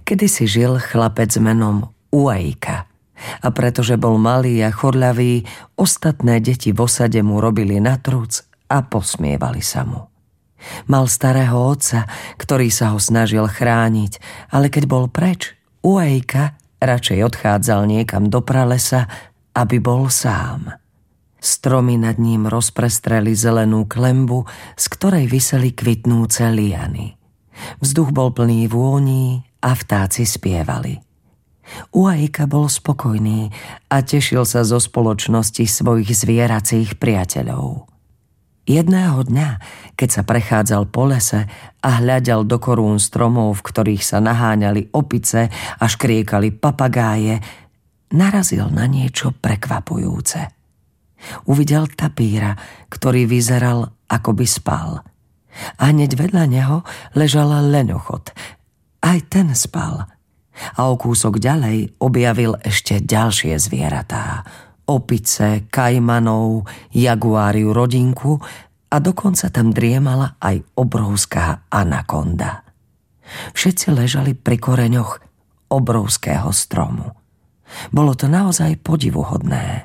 Kedysi žil chlapec menom Uaika. A pretože bol malý a chorľavý, ostatné deti v osade mu robili natruc a posmievali sa mu. Mal starého otca, ktorý sa ho snažil chrániť, ale keď bol preč, Uaika radšej odchádzal niekam do pralesa, aby bol sám. Stromy nad ním rozprestreli zelenú klembu, z ktorej viseli kvitnúce liany. Vzduch bol plný vôní a vtáci spievali. Uaika bol spokojný a tešil sa zo spoločnosti svojich zvieracích priateľov. Jedného dňa, keď sa prechádzal po lese a hľadal do korún stromov, v ktorých sa naháňali opice a škriekali papagáje, narazil na niečo prekvapujúce. Uvidel tapíra, ktorý vyzeral, ako by spal. A hneď vedľa neho ležal lenochod. Aj ten spal. A o kúsok ďalej objavil ešte ďalšie zvieratá. Opice, kajmanov, jaguáriu rodinku a dokonca tam driemala aj obrovská anakonda. Všetci ležali pri koreňoch obrovského stromu. Bolo to naozaj podivuhodné.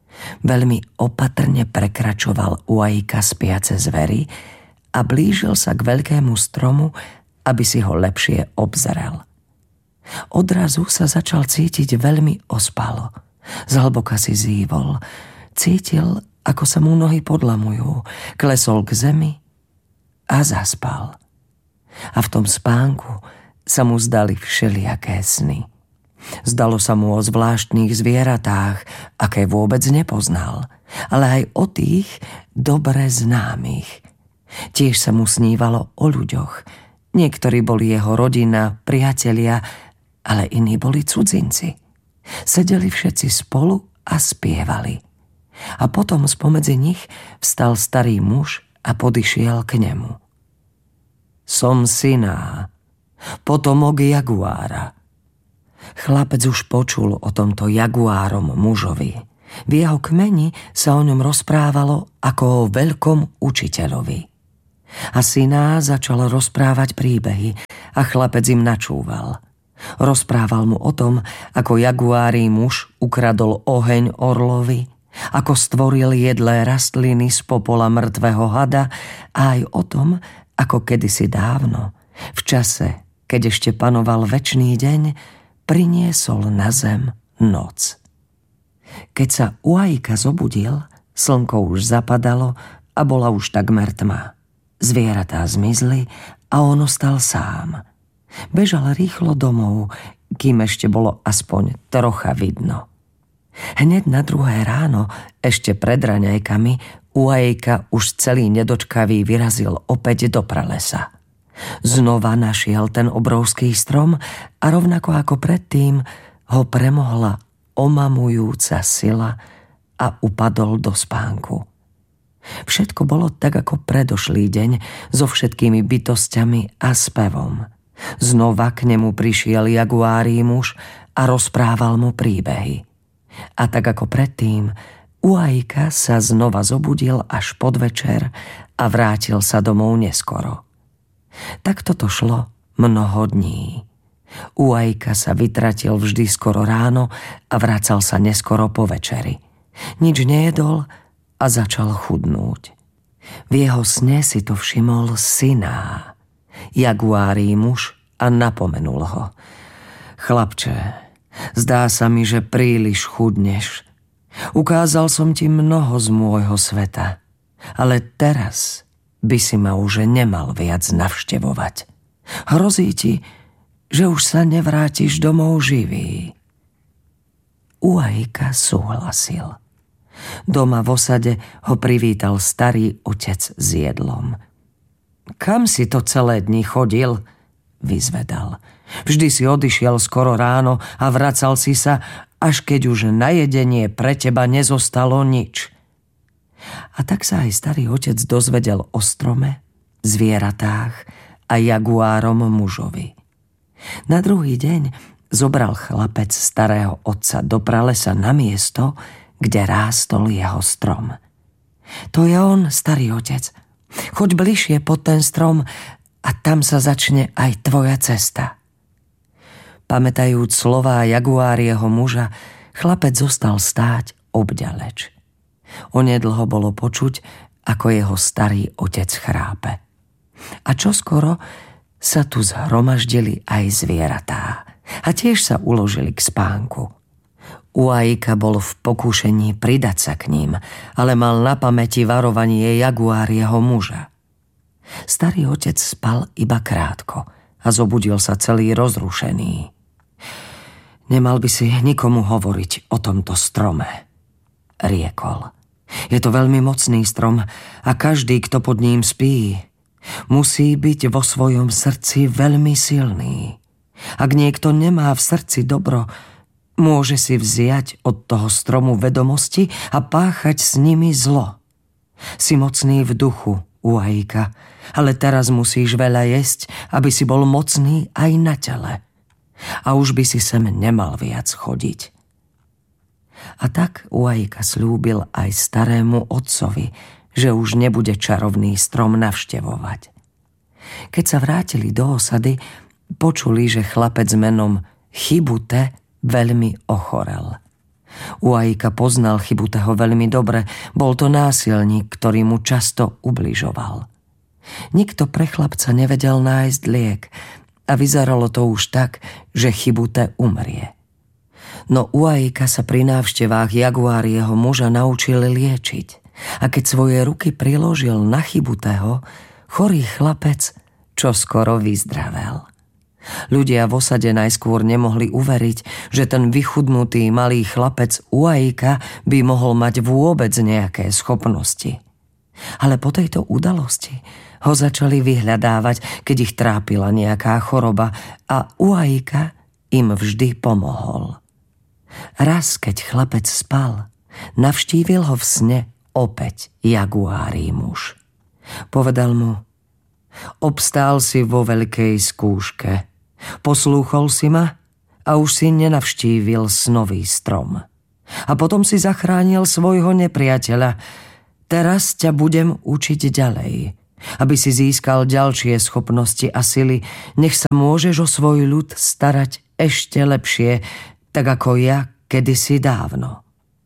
Veľmi opatrne prekračoval Uaika spiace zvery a blížil sa k veľkému stromu, aby si ho lepšie obzrel. Odrazu sa začal cítiť veľmi ospalo. Zhlboka si zývol. Cítil, ako sa mu nohy podlamujú. Klesol k zemi a zaspal. A v tom spánku sa mu zdali všelijaké sny. Zdalo sa mu o zvláštnych zvieratách, aké vôbec nepoznal, ale aj o tých dobre známych. Tiež sa mu snívalo o ľuďoch. Niektorí boli jeho rodina, priatelia, ale iní boli cudzinci. Sedeli všetci spolu a spievali. A potom spomedzi nich vstal starý muž a podišiel k nemu. Som Siná, potomok jaguára. Chlapec už počul o tomto jaguárom mužovi. V jeho kmeni sa o ňom rozprávalo ako o veľkom učiteľovi. A Siná začal rozprávať príbehy a chlapec im načúval. Rozprával mu o tom, ako jaguári muž ukradol oheň orlovi, ako stvoril jedlé rastliny z popola mŕtvého hada a aj o tom, ako kedysi dávno, v čase, keď ešte panoval večný deň, priniesol na zem noc. Keď sa Uaika zobudil, slnko už zapadalo a bola už takmer tma. Zvieratá zmizli a on ostal sám. Bežal rýchlo domov, kým ešte bolo aspoň trocha vidno. Hneď na druhé ráno, ešte pred raňajkami, Uaika už celý nedočkavý vyrazil opäť do pralesa. Znova našiel ten obrovský strom a rovnako ako predtým ho premohla omamujúca sila a upadol do spánku. Všetko bolo tak ako predošlý deň so všetkými bytosťami a spevom. Znova k nemu prišiel jaguári muž a rozprával mu príbehy. A tak ako predtým, Uaika sa znova zobudil až podvečer a vrátil sa domov neskoro. Takto to šlo mnoho dní. Uaika sa vytratil vždy skoro ráno a vracal sa neskoro po večeri. Nič nejedol a začal chudnúť. V jeho sne si to všimol Siná, jaguári muž, a napomenul ho. Chlapče, zdá sa mi, že príliš chudneš. Ukázal som ti mnoho z môjho sveta, ale teraz by si ma už nemal viac navštevovať. Hrozí ti, že už sa nevrátiš domov živý. Uaika súhlasil. Doma v osade ho privítal starý otec s jedlom. Kam si to celé dni chodil? Vyzvedal. Vždy si odišiel skoro ráno a vracal si sa, až keď už na jedenie pre teba nezostalo nič. A tak sa aj starý otec dozvedel o strome, zvieratách a jaguárom mužovi. Na druhý deň zobral chlapec starého otca do pralesa na miesto, kde rástol jeho strom. To je on, starý otec. Choď bližšie pod ten strom a tam sa začne aj tvoja cesta. Pamätajúc slová jaguárieho muža, chlapec zostal stáť obďaleč. Onedlho bolo počuť, ako jeho starý otec chrápe. A čoskoro sa tu zhromaždili aj zvieratá a tiež sa uložili k spánku. Uaika bol v pokúšení pridať sa k ním, ale mal na pamäti varovanie jaguárieho muža. Starý otec spal iba krátko a zobudil sa celý rozrušený. Nemal by si nikomu hovoriť o tomto strome, riekol. Je to veľmi mocný strom a každý, kto pod ním spí, musí byť vo svojom srdci veľmi silný. Ak niekto nemá v srdci dobro, môže si vziať od toho stromu vedomosti a páchať s nimi zlo. Si mocný v duchu, Uaika, ale teraz musíš veľa jesť, aby si bol mocný aj na tele. A už by si sem nemal viac chodiť. A tak Uaika slúbil aj starému otcovi, že už nebude čarovný strom navštevovať. Keď sa vrátili do osady, počuli, že chlapec menom Chibute veľmi ochorel. Uaika poznal Chibuteho veľmi dobre, bol to násilník, ktorý mu často ubližoval. Nikto pre chlapca nevedel nájsť liek a vyzeralo to už tak, že Chibute umrie. No Uaika sa pri návštevách jaguárieho muža naučil liečiť a keď svoje ruky priložil na Chibuteho, chorý chlapec čoskoro vyzdravel. Ľudia v osade najskôr nemohli uveriť, že ten vychudnutý malý chlapec Uaika by mohol mať vôbec nejaké schopnosti. Ale po tejto udalosti ho začali vyhľadávať, keď ich trápila nejaká choroba a Uaika im vždy pomohol. Raz, keď chlapec spal, navštívil ho v sne opäť jaguárí muž. Povedal mu: obstál si vo veľkej skúške. Poslúchol si ma a už si nenavštívil snový strom. A potom si zachránil svojho nepriateľa. Teraz ťa budem učiť ďalej, aby si získal ďalšie schopnosti a sily. Nech sa môžeš o svoj ľud starať ešte lepšie, tak ako ja kedysi dávno.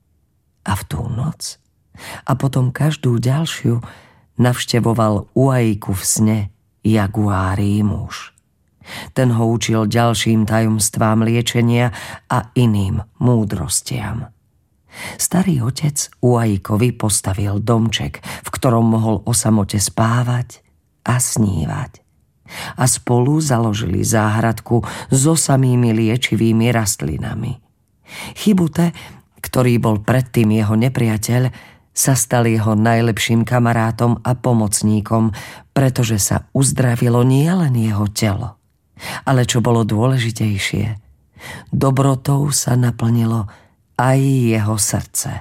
A v tú noc a potom každú ďalšiu navštevoval Uaiku v sne jaguárí muž. Ten ho učil ďalším tajomstvám liečenia a iným múdrostiam. Starý otec Uaikovi postavil domček, v ktorom mohol o samote spávať a snívať. A spolu založili záhradku so samými liečivými rastlinami. Chibute, ktorý bol predtým jeho nepriateľ, sa stal jeho najlepším kamarátom a pomocníkom, pretože sa uzdravilo nielen jeho telo, ale čo bolo dôležitejšie, dobrotou sa naplnilo aj jeho srdce.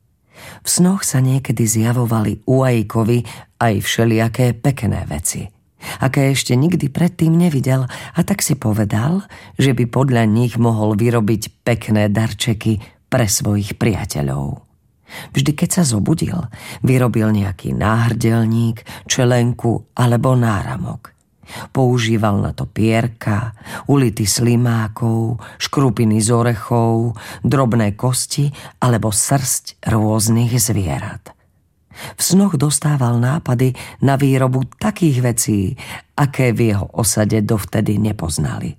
V snoch sa niekedy zjavovali Uaikovi aj všelijaké pekné veci, aké ešte nikdy predtým nevidel, a tak si povedal, že by podľa nich mohol vyrobiť pekné darčeky pre svojich priateľov. Vždy, keď sa zobudil, vyrobil nejaký náhrdelník, čelenku alebo náramok. Používal na to pierka, ulity slimákov, škrupiny z orechov, drobné kosti alebo srsť rôznych zvierat. V snoch dostával nápady na výrobu takých vecí, aké v jeho osade dovtedy nepoznali.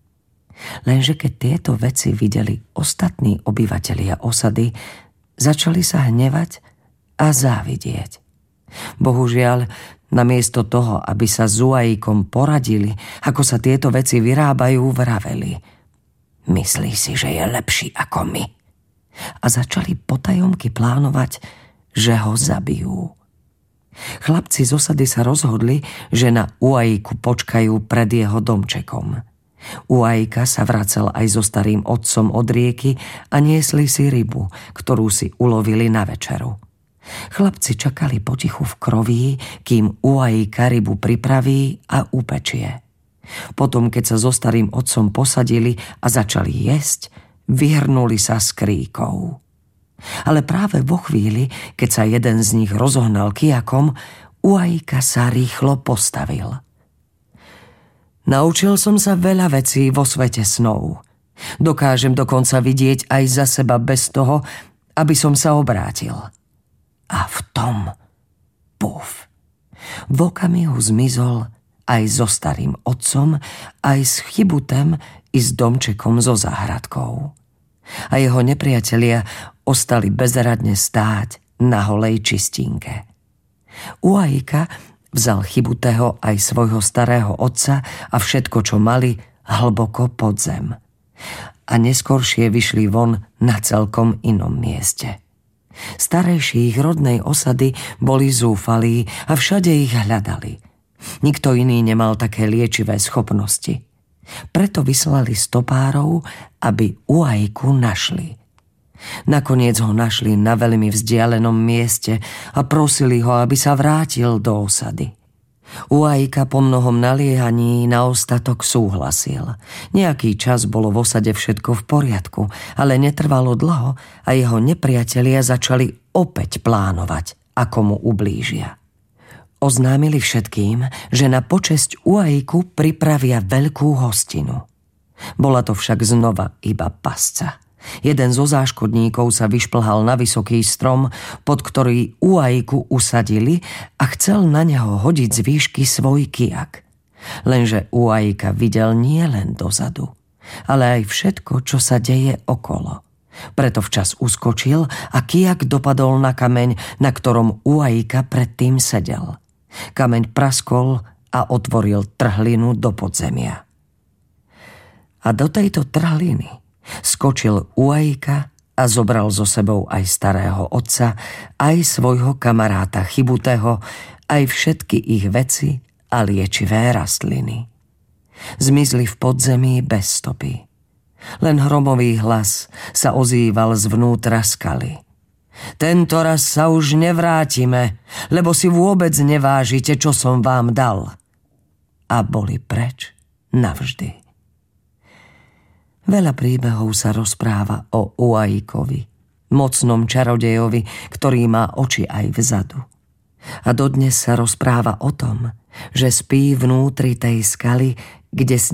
Lenže keď tieto veci videli ostatní obyvatelia osady, začali sa hnevať a závidieť. Bohužiaľ, namiesto toho, aby sa s Uaikom poradili, ako sa tieto veci vyrábajú, vraveli: myslí si, že je lepší ako my. A začali potajomky plánovať, že ho zabijú. Chlapci z osady sa rozhodli, že na Uaiku počkajú pred jeho domčekom. Uaika sa vracal aj so starým otcom od rieky a niesli si rybu, ktorú si ulovili na večeru. Chlapci čakali potichu v kroví, kým Uaika rybu pripraví a upečie. Potom, keď sa so starým otcom posadili a začali jesť, vyhrnuli sa s kríkou. Ale práve vo chvíli, keď sa jeden z nich rozohnal kijakom, Uaika sa rýchlo postavil. Naučil som sa veľa vecí vo svete snov. Dokážem dokonca vidieť aj za seba bez toho, aby som sa obrátil. A v tom, puf, v okamihu zmizol aj so starým otcom, aj s Chybutem i s domčekom so záhradkou. A jeho nepriatelia ostali bezradne stáť na holej čistínke. Uaika vzal Chybutého aj svojho starého otca a všetko, čo mali, hlboko pod zem. A neskoršie vyšli von na celkom inom mieste. Starejší ich rodnej osady boli zúfalí a všade ich hľadali. Nikto iný nemal také liečivé schopnosti. Preto vyslali stopárov, aby Uaiku našli. Nakoniec ho našli na veľmi vzdialenom mieste a prosili ho, aby sa vrátil do osady. Uaika po mnohom naliehaní na ostatok súhlasil. Nejaký čas bolo v osade všetko v poriadku, ale netrvalo dlho a jeho nepriatelia začali opäť plánovať, ako mu ublížia. Oznámili všetkým, že na počesť Uaiku pripravia veľkú hostinu. Bola to však znova iba pasca. Jeden zo záškodníkov sa vyšplhal na vysoký strom, pod ktorý Uaiku usadili a chcel na neho hodiť z výšky svoj kijak. Lenže Uaika videl nie len dozadu, ale aj všetko, čo sa deje okolo. Preto včas uskočil a kijak dopadol na kameň, na ktorom Uaika predtým sedel. Kameň praskol a otvoril trhlinu do podzemia. A do tejto trhliny skočil Uaika a zobral so sebou aj starého otca, aj svojho kamaráta Chybutého, aj všetky ich veci a liečivé rastliny. Zmizli v podzemí bez stopy. Len hromový hlas sa ozýval zvnútra skaly. Tento raz sa už nevrátime, lebo si vôbec nevážite, čo som vám dal. A boli preč navždy. Veľa príbehov sa rozpráva o Uaikovi, mocnom čarodejovi, ktorý má oči aj vzadu. A dodnes sa rozpráva o tom, že spí vnútri tej skaly, kde